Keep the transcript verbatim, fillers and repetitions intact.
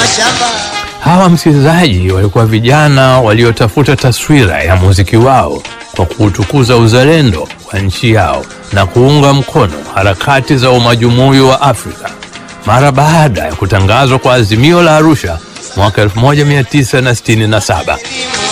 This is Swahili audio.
Hawa msikilizaji walikuwa vijana waliotafuta taswira ya muziki wao kwa kuutukuza uzalendo wa nchi yao na kuunga mkono harakati za umajumui wa Afrika mara baada ya kutangazwa kwa Azimio la Arusha mwaka elfu moja mia tisa sitini na saba.